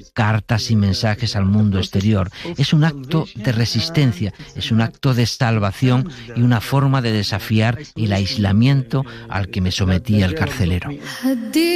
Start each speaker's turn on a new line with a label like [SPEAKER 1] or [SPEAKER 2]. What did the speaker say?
[SPEAKER 1] cartas y mensajes al mundo exterior. Es un acto de resistencia, es un acto de salvación y una forma de desafiar el aislamiento al que me sometía el carcelero.